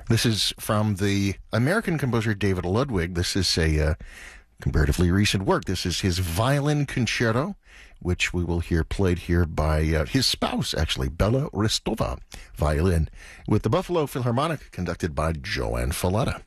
This is from the American composer David Ludwig. This is a comparatively recent work. This is his violin concerto, which we will hear played here by his spouse, actually, Bella Ristova, violin, with the Buffalo Philharmonic, conducted by Joanne Falletta.